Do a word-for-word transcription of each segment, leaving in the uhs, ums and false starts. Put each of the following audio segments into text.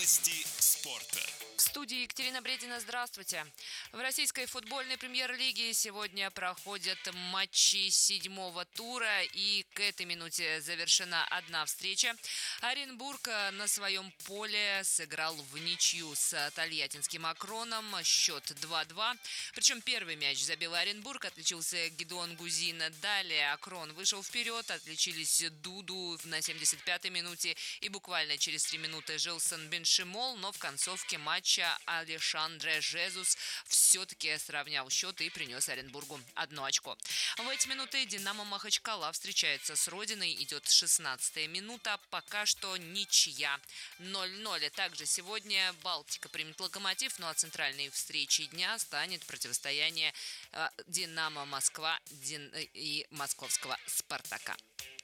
Новости спорта. В студии Екатерина Бредина. Здравствуйте. В российской футбольной премьер-лиге сегодня проходят матчи седьмого тура, и к этой минуте завершена одна встреча. Оренбург на своем поле сыграл в ничью с тольяттинским Акроном. Счет два-два. Причем первый мяч забил Оренбург, отличился Гидеон Гузин. Далее Акрон вышел вперед, отличились Дуду на семьдесят пятой минуте и буквально через три минуты Жилсон Беншимол, но в концовке матча Алешандре Жезус все-таки сравнял счет и принес Оренбургу одно очко. В эти минуты Динамо Махачкала встречается с Родиной, идет шестнадцатая минута, пока что ничья ноль-ноль. Также сегодня Балтика примет Локомотив, ну а центральной встречей дня станет противостояние э, Динамо Москва Дин... и московского Спартака.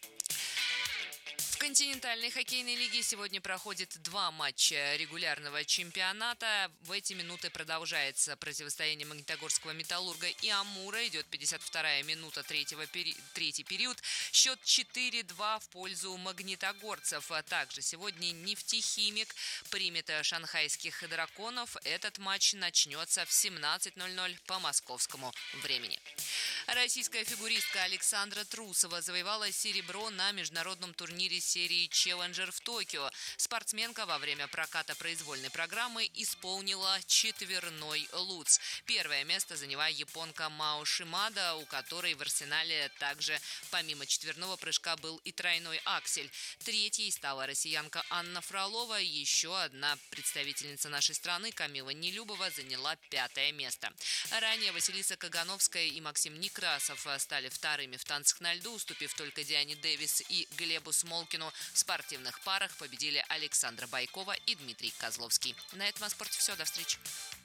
В континентальной хоккейной лиге сегодня проходит два матча регулярного чемпионата. В эти минуты продолжается противостояние Магнитогорского Металлурга и Амура. Идет пятьдесят вторая минута третьего пери... третий период. Счет четыре-два в пользу магнитогорцев. А также сегодня Нефтехимик примет шанхайских драконов. Этот матч начнется в семнадцать ноль-ноль по московскому времени. Российская фигуристка Александра Трусова завоевала серебро на международном турнире серии «Челленджер» в Токио. Спортсменка во время проката произвольной программы исполнила четверной луц. Первое место заняла японка Мао Шимада, у которой в арсенале также помимо четверного прыжка был и тройной аксель. Третьей стала россиянка Анна Фролова. Еще одна представительница нашей страны, Камила Нелюбова, заняла пятое место. Ранее Василиса Кагановская и Максим Некрасов стали вторыми в танцах на льду, уступив только Диане Дэвис и Глебу Смолкину. В спортивных парах победили Александра Байкова и Дмитрий Козловский. На этом о спорте все. До встречи.